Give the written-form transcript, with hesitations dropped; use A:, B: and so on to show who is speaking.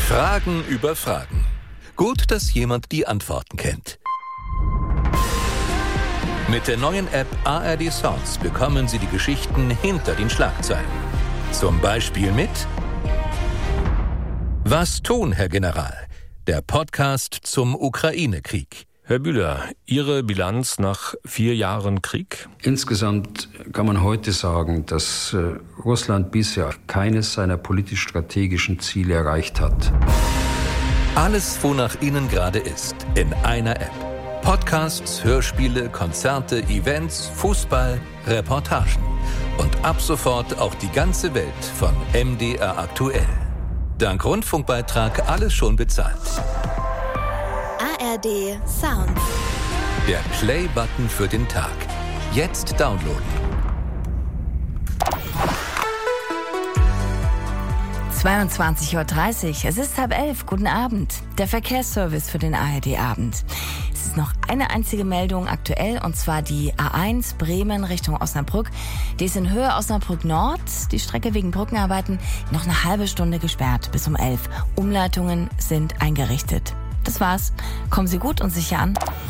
A: Fragen über Fragen. Gut, dass jemand die Antworten kennt. Mit der neuen App ARD Sounds bekommen Sie die Geschichten hinter den Schlagzeilen. Zum Beispiel mit Was tun, Herr General? Der Podcast zum Ukraine-Krieg.
B: Herr Bühler, Ihre Bilanz nach 4 Jahren Krieg?
C: Insgesamt kann man heute sagen, dass Russland bisher keines seiner politisch-strategischen Ziele erreicht hat.
A: Alles, wonach Ihnen gerade ist, in einer App. Podcasts, Hörspiele, Konzerte, Events, Fußball, Reportagen. Und ab sofort auch die ganze Welt von MDR aktuell. Dank Rundfunkbeitrag alles schon bezahlt.
D: ARD Sounds.
A: Der Play-Button für den Tag. Jetzt downloaden.
E: 22:30 Uhr, es ist 10:30, guten Abend. Der Verkehrsservice für den ARD-Abend. Es ist noch eine einzige Meldung aktuell, und zwar die A1 Bremen Richtung Osnabrück. Die ist in Höhe Osnabrück Nord, die Strecke wegen Brückenarbeiten noch eine halbe Stunde gesperrt, bis um 11. Umleitungen sind eingerichtet. Das war's. Kommen Sie gut und sicher an.